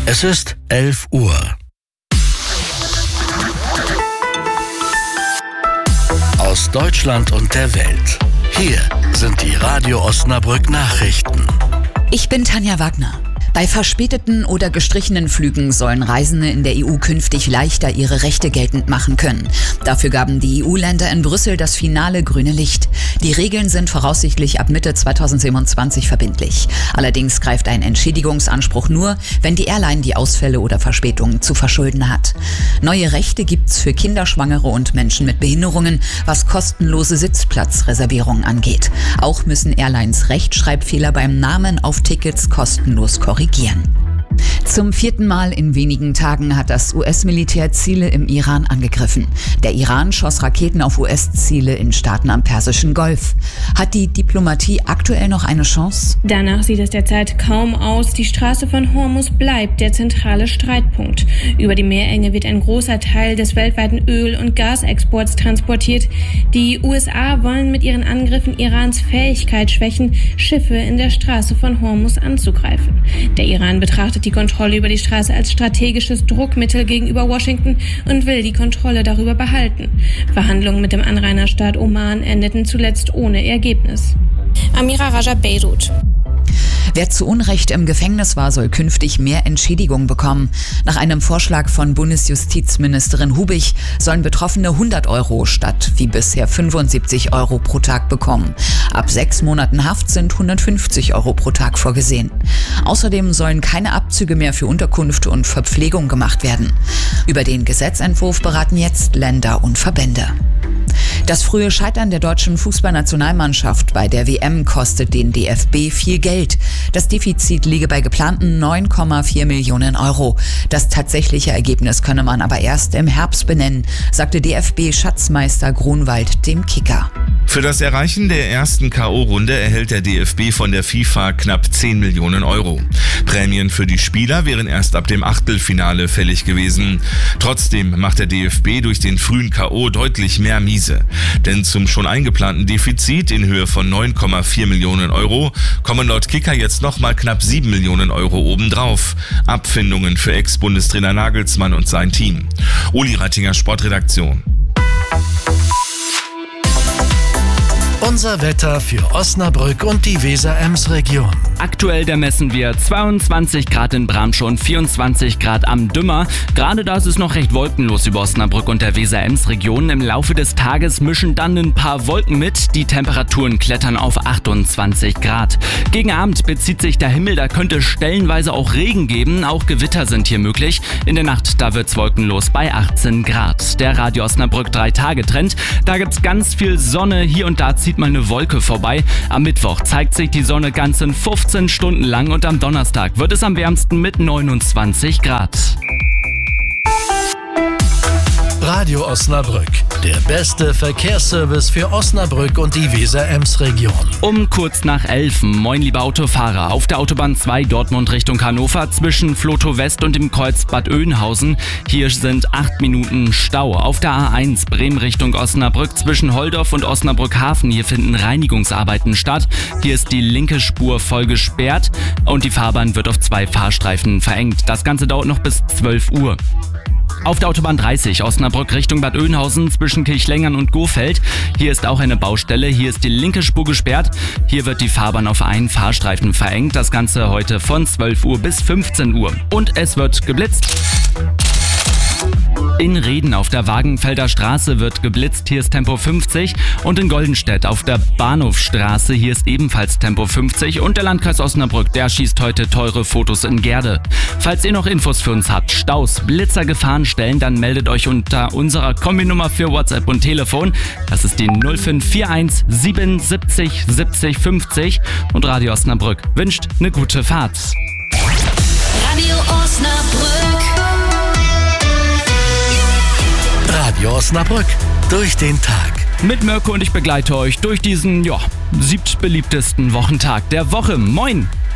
Es ist 11 Uhr. Aus Deutschland und der Welt. Hier sind die Radio Osnabrück Nachrichten. Ich bin Tanja Wagner. Bei verspäteten oder gestrichenen Flügen sollen Reisende in der EU künftig leichter ihre Rechte geltend machen können. Dafür gaben die EU-Länder in Brüssel das finale grüne Licht. Die Regeln sind voraussichtlich ab Mitte 2027 verbindlich. Allerdings greift ein Entschädigungsanspruch nur, wenn die Airline die Ausfälle oder Verspätungen zu verschulden hat. Neue Rechte gibt's für Kinderschwangere und Menschen mit Behinderungen, was kostenlose Sitzplatzreservierungen angeht. Auch müssen Airlines Rechtschreibfehler beim Namen auf Tickets kostenlos korrigieren. Zum 4. Mal in wenigen Tagen hat das US-Militär Ziele im Iran angegriffen. Der Iran schoss Raketen auf US-Ziele in Staaten am Persischen Golf. Hat die Diplomatie aktuell noch eine Chance? Danach sieht es derzeit kaum aus. Die Straße von Hormuz bleibt der zentrale Streitpunkt. Über die Meerenge wird ein großer Teil des weltweiten Öl- und Gasexports transportiert. Die USA wollen mit ihren Angriffen Irans Fähigkeit schwächen, Schiffe in der Straße von Hormuz anzugreifen. Der Iran betrachtet die Kontrolle über die Straße als strategisches Druckmittel gegenüber Washington und will die Kontrolle darüber behalten. Verhandlungen mit dem Anrainerstaat Oman endeten zuletzt ohne Ergebnis. Amira Raja, Beirut. Wer zu Unrecht im Gefängnis war, soll künftig mehr Entschädigung bekommen. Nach einem Vorschlag von Bundesjustizministerin Hubig sollen Betroffene 100 € statt wie bisher 75 € pro Tag bekommen. Ab 6 Monaten Haft sind 150 € pro Tag vorgesehen. Außerdem sollen keine Abzüge mehr für Unterkunft und Verpflegung gemacht werden. Über den Gesetzentwurf beraten jetzt Länder und Verbände. Das frühe Scheitern der deutschen Fußballnationalmannschaft bei der WM kostet den DFB viel Geld. Das Defizit liege bei geplanten 9,4 Millionen €. Das tatsächliche Ergebnis könne man aber erst im Herbst benennen, sagte DFB-Schatzmeister Grunwald dem Kicker. Für das Erreichen der ersten K.O.-Runde erhält der DFB von der FIFA knapp 10 Millionen €. Prämien für die Spieler wären erst ab dem Achtelfinale fällig gewesen. Trotzdem macht der DFB durch den frühen K.O. deutlich mehr miese. Denn zum schon eingeplanten Defizit in Höhe von 9,4 Millionen € kommen laut Kicker jetzt nochmal knapp 7 Millionen € obendrauf. Abfindungen für Ex-Bundestrainer Nagelsmann und sein Team. Uli Rattinger, Sportredaktion. Unser Wetter für Osnabrück und die Weser-Ems-Region. Aktuell da messen wir 22 Grad in Bramsche und 24 Grad am Dümmer. Gerade da ist es noch recht wolkenlos über Osnabrück und der Weser-Ems-Region. Im Laufe des Tages mischen dann ein paar Wolken mit. Die Temperaturen klettern auf 28 Grad. Gegen Abend bezieht sich der Himmel, da könnte stellenweise auch Regen geben. Auch Gewitter sind hier möglich. In der Nacht, da wird's wolkenlos bei 18 Grad. Der Radio Osnabrück 3-Tage-Trend. Da gibt's ganz viel Sonne. Hier und da zieht mal eine Wolke vorbei. Am Mittwoch zeigt sich die Sonne ganzen 15 Stunden lang und am Donnerstag wird es am wärmsten mit 29 Grad. Radio Osnabrück, der beste Verkehrsservice für Osnabrück und die Weser-Ems-Region. Um kurz nach 11. Moin, liebe Autofahrer. Auf der Autobahn 2 Dortmund Richtung Hannover zwischen Flotow West und dem Kreuz Bad Oeynhausen. Hier sind 8 Minuten Stau. Auf der A1 Bremen Richtung Osnabrück zwischen Holdorf und Osnabrück-Hafen. Hier finden Reinigungsarbeiten statt. Hier ist die linke Spur voll gesperrt und die Fahrbahn wird auf 2 Fahrstreifen verengt. Das Ganze dauert noch bis 12 Uhr. Auf der Autobahn 30 Osnabrück Richtung Bad Oeynhausen zwischen Kirchlengern und Gohfeld. Hier ist auch eine Baustelle. Hier ist die linke Spur gesperrt. Hier wird die Fahrbahn auf einen Fahrstreifen verengt. Das Ganze heute von 12 Uhr bis 15 Uhr. Und es wird geblitzt. In Reden auf der Wagenfelder Straße wird geblitzt, hier ist Tempo 50 und in Goldenstedt auf der Bahnhofstraße, hier ist ebenfalls Tempo 50 und der Landkreis Osnabrück, der schießt heute teure Fotos in Gerde. Falls ihr noch Infos für uns habt, Staus, Blitzer, Gefahrenstellen, dann meldet euch unter unserer Kombinummer für WhatsApp und Telefon. Das ist die 0541 77 70 50 und Radio Osnabrück wünscht eine gute Fahrt. Radio Osnabrück. Radio Osnabrück, durch den Tag. Mit Mirko und ich begleite euch durch diesen, 7. beliebtesten Wochentag der Woche. Moin!